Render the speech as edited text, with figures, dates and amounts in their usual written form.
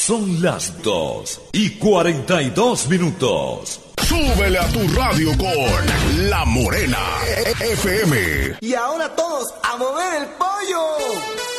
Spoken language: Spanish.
Son las 2:42. Súbele a tu radio con La Morena FM. Y ahora todos a mover el pollo.